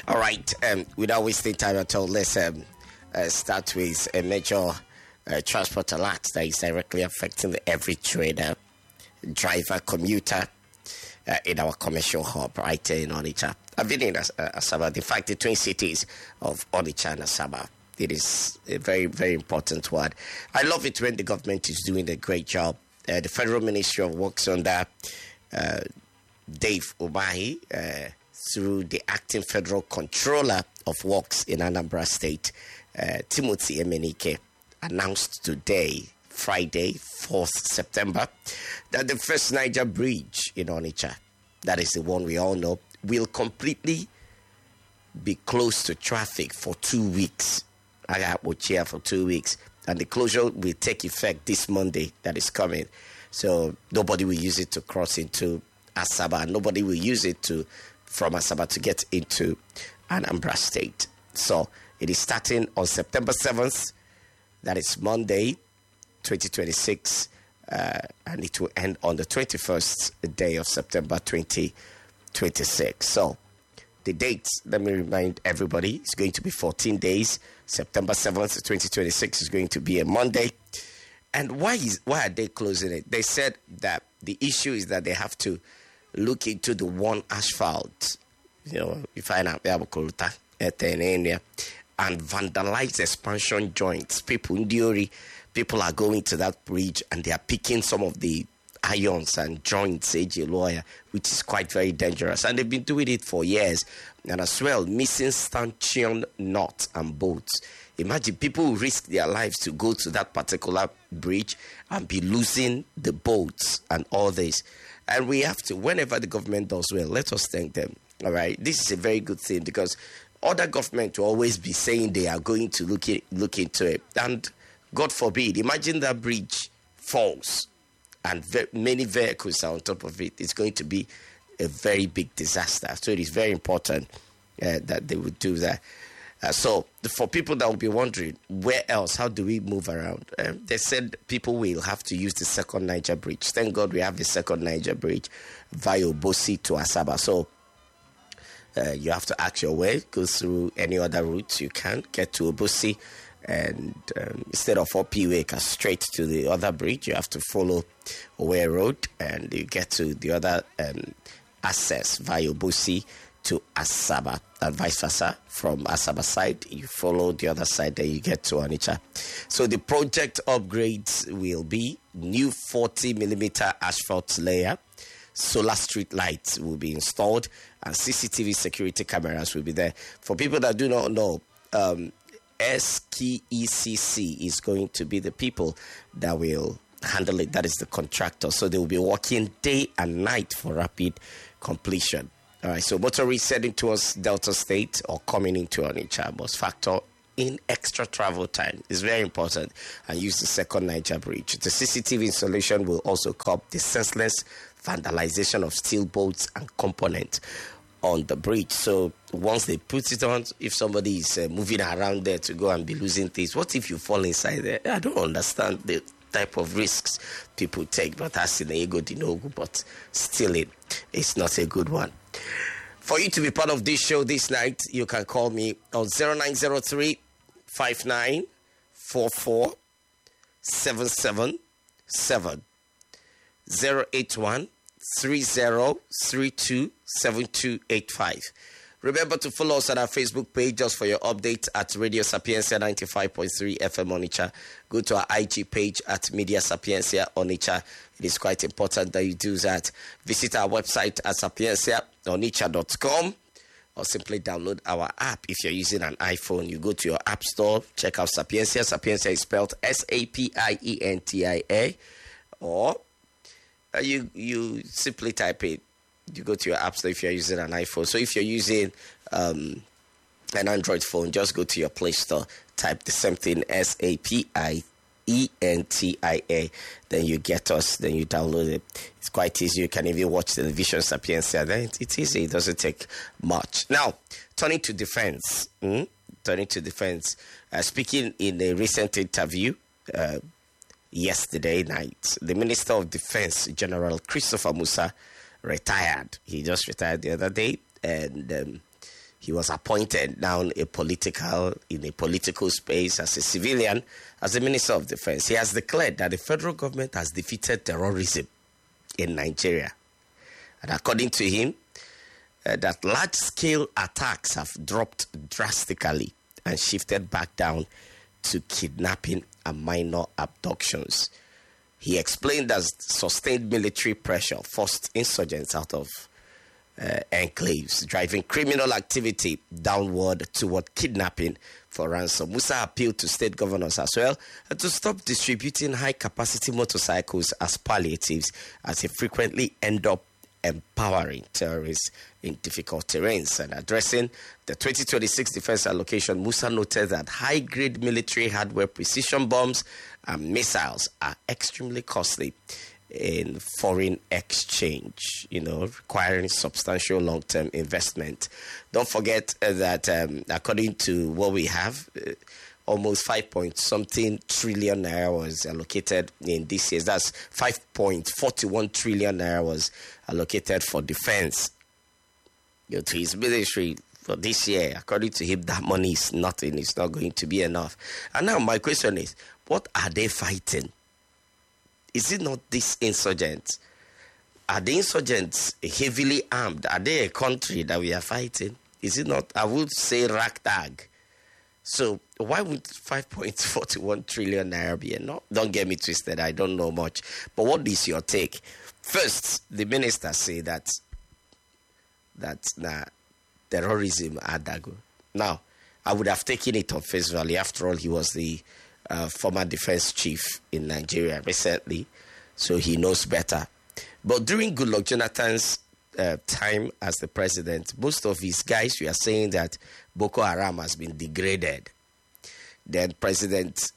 All right, without wasting time at all, let's start with a major transport alert that is directly affecting every trader, driver, commuter in our commercial hub right here in Onitsha. I've been in Asaba, in fact, the twin cities of Onitsha and Asaba. It is a very, very important one. I love it when the government is doing a great job. The Federal Ministry of Works under Dave Umahi, through the acting federal controller of works in Anambra State, Timothy Emenike, announced today, Friday, 4th September, that the first Niger bridge in Onitsha, that is the one we all know, will completely be closed to traffic for 2 weeks. I will chair for 2 weeks, and the closure will take effect this Monday that is coming. So nobody will use it to cross into Asaba. Nobody will use it from Asaba to get into Anambra State. So it is starting on September 7th. That is Monday, 2026. And it will end on the 21st day of September 2026. So the dates, let me remind everybody, it's going to be 14 days. September 7th, 2026 is going to be a Monday. And why are they closing it? They said that the issue is that they have to look into the one asphalt, you find out and vandalize expansion joints. People are going to that bridge and they are picking some of the irons and joints, which is quite very dangerous. And they've been doing it for years. And as well, missing stanchion knots and bolts. Imagine people who risk their lives to go to that particular bridge and be losing the bolts and all this. And we have to, whenever the government does well, let us thank them. All right. This is a very good thing because other government will always be saying they are going to look into it. And God forbid, imagine that bridge falls and many vehicles are on top of it. It's going to be a very big disaster. So it is very important that they would do that. So for people that will be wondering, where else? How do we move around? They said people will have to use the second Niger bridge. Thank God we have the second Niger bridge via Obosi to Asaba. So you have to act your way, go through any other routes you can, get to Obosi, and instead of Opiwe, straight to the other bridge, you have to follow Owe Road, and you get to the other access via Obosi to Asaba, and vice versa. From Asaba side, you follow the other side, then you get to Onitsha. So the project upgrades will be new 40mm asphalt layer, solar street lights will be installed, and CCTV security cameras will be there. For people that do not know, SKECC is going to be the people that will handle it. That is the contractor. So they will be working day and night for rapid completion. All right, so motorists heading towards Delta State or coming into Onitsha must factor in extra travel time. It's very important, and use the second Niger bridge. The CCTV installation will also curb the senseless vandalization of steel bolts and components on the bridge. So once they put it on, if somebody is moving around there to go and be losing things, what if you fall inside there? I don't understand the type of risks people take, but that's in the ego dinogu, but still it's not a good one. For you to be part of this show this night, you can call me on 0903 5944 777 081 3032 7285. Remember to follow us on our Facebook page just for your updates at Radio Sapiencia 95.3 FM Onitsha. Go to our IG page at Media Sapiencia Onitsha. It is quite important that you do that. Visit our website at sapienciaonitsha.com or simply download our app. If you're using an iPhone, you go to your app store, check out Sapiencia. Sapiencia is spelled SAPIENTIA, or you simply type it. You go to your app store if you're using an iPhone. So if you're using an Android phone, just go to your Play Store, type the same thing, SAPIENTIA, then you get us, then you download it. It's quite easy. You can even watch television Sapiencia. Then it's easy. It doesn't take much. Now, turning to defense. Speaking in a recent interview yesterday night, the Minister of Defense, General Christopher Musa, retired. He just retired the other day, and he was appointed now in a political space as a civilian, as the Minister of Defense. He has declared that the federal government has defeated terrorism in Nigeria. And according to him, that large-scale attacks have dropped drastically and shifted back down to kidnapping and minor abductions. He explained that sustained military pressure forced insurgents out of enclaves, driving criminal activity downward toward kidnapping for ransom. Musa appealed to state governors as well to stop distributing high-capacity motorcycles as palliatives, as they frequently end up empowering terrorists in difficult terrains. And addressing the 2026 defense allocation, Musa noted that high-grade military hardware, precision bombs, and missiles are extremely costly in foreign exchange, requiring substantial long-term investment. Don't forget that according to what we have, almost 5-point-something trillion naira was allocated in this year. That's 5.41 trillion naira was allocated for defense to his military for this year. According to him, that money is nothing. It's not going to be enough. And now my question is, what are they fighting? Is it not these insurgents? Are the insurgents heavily armed? Are they a country that we are fighting? Is it not? I would say ragtag. So why would 5.41 trillion naira be enough? Don't get me twisted. I don't know much. But what is your take? First, the minister say that terrorism adago. Now, I would have taken it on face value. After all, he was the former defense chief in Nigeria recently, so he knows better. But during Goodluck Jonathan's time as the president, most of his guys were saying that Boko Haram has been degraded. Then President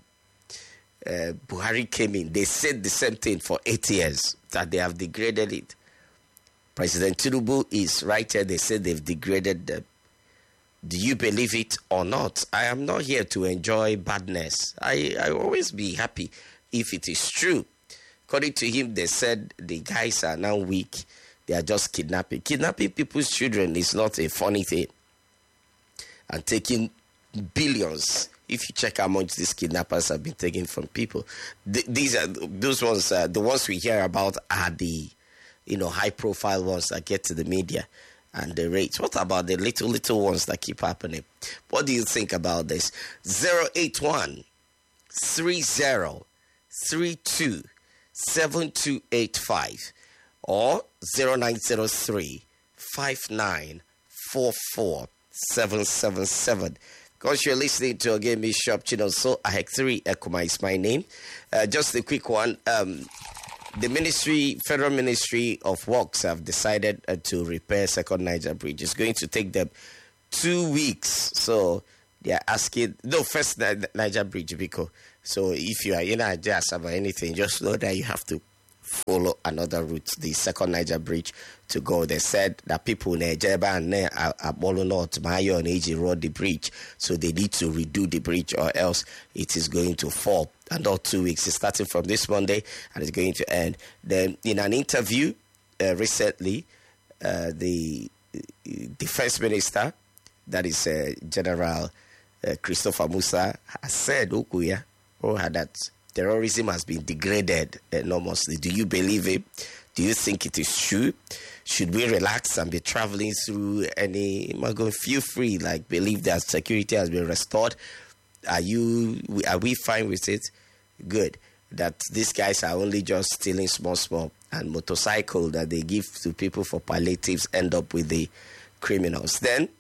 Buhari came in. They said the same thing for 8 years, that they have degraded it. President Tinubu is right here. They said they've degraded them. Do you believe it or not? I am not here to enjoy badness. I always be happy if it is true. According to him, they said the guys are now weak. They are just kidnapping. Kidnapping people's children is not a funny thing. And taking billions. If you check how much these kidnappers have been taking from people, these are those ones. The ones we hear about are the, high-profile ones that get to the media and the rates. What about the little ones that keep happening? What do you think about this? 081 30 32 7285 or 0903 5944 777. Because you're listening to Again Bishop Chino, so Ahek3 Ekuma is my name. Just a quick one. The Federal Ministry of Works have decided to repair Second Niger Bridge. It's going to take them 2 weeks. So they are asking, first Niger Bridge, because so if you are in Nigeria about anything, just know that you have to follow another route, the Second Niger Bridge, to go. They said that people in Nigeria and Abolo North, Mayo and AG road the bridge, so they need to redo the bridge or else it is going to fall. And all 2 weeks, it's starting from this Monday and it's going to end. Then in an interview recently, the defense minister, that is General Christopher Musa, has said, that terrorism has been degraded enormously. Do you believe it? Do you think it is true? Should we relax and be traveling through any? Feel free, believe that security has been restored. Are we fine with it? Good. That these guys are only just stealing small, and motorcycle that they give to people for palliatives end up with the criminals. Then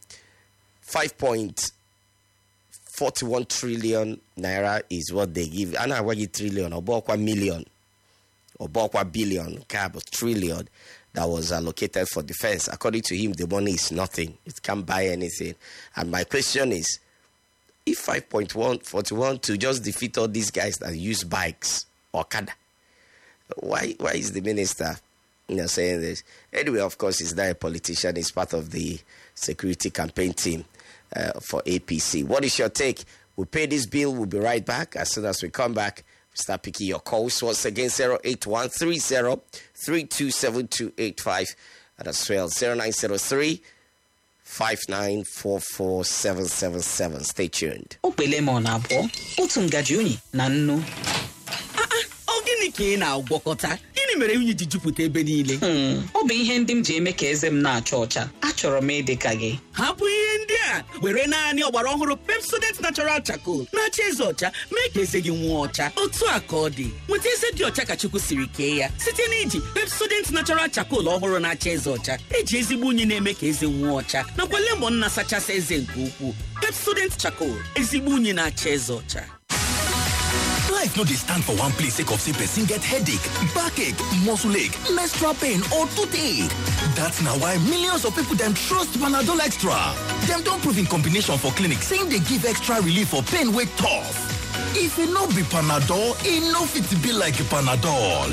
5.41 trillion naira is what they give. And I want trillion or million or billion, trillion that was allocated for defense. According to him, the money is nothing. It can't buy anything. And my question is, if 5.41 to just defeat all these guys that use bikes or kada, why is the minister saying this? Anyway, of course, he's not a politician. He's part of the security campaign team for APC. What is your take? We'll pay this bill. We'll be right back. As soon as we come back, we start picking your calls. Once again, 081 30 327285 and as well 0903 5944777. Stay tuned. Okpe lemon abụọ, otu ngaji unyi na nnu. Ọ gịnị ka ị na-agwọkọta? Gịnị mere unyi ji jupụta ebe niile? Ọ bụ ihe ndị m ji eme ka eze m na-acha ọcha. Achọrọ m ịdị ka gị. Hapụ ihe ndị a, were naanị ọgbara ọhụrụ Pepsodent Natural Charcoal na-acha eze ọcha mee ka eze gị nwụọ ọcha. Otu a ka ọ dị. Nweta eze dị ọcha ka Chukwu siri kee ya site n'iji Pepsodent Natural Charcoal ọhụrụ na-acha eze ọcha. Eji ezigbo unyi na-eme ka eze nwụọ ọcha nakwa lemon na-asachasị eze nke ukwuu. Pepsodent Charcoal, ezigbo unyi na-acha eze ọcha. Life no dey stand for one place sake of say person get headache, backache, muscle ache, menstrual pain or toothache. That's na why millions of people dem trust Panadol Extra. Dem don prove in combination for clinic saying dey give extra relief for pain wey tough. If e no be Panadol, e no fit be like Panadol.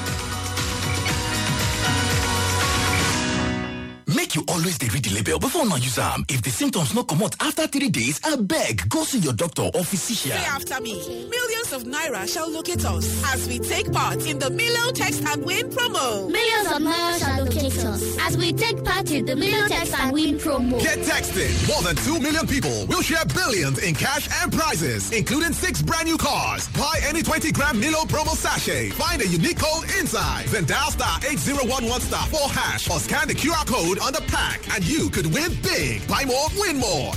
Make you always dey read the label before una use am. If the symptoms no comot after 3 days, abeg go see your doctor or physician. Say after me. Millions of Naira shall locate us as we take part in the Milo Text and Win promo. Millions of Naira shall locate us as we take part in the Milo Text and Win promo. Get texted. More than 2 million people will share billions in cash and prizes, including 6 brand new cars. Buy any 20-gram Milo promo sachet. Find a unique code inside. Then dial star 8011 star 4 hash or scan the QR code on the pack and you could win big. Buy more, win more.